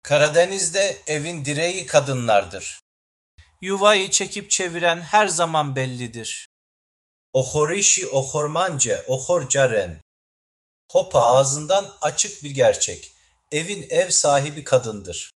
Karadeniz'de evin direği kadınlardır. Yuvayı çekip çeviren her zaman bellidir. Ohorişi ohormance ohorcaren. Hopa ağzından açık bir gerçek. Evin ev sahibi kadındır.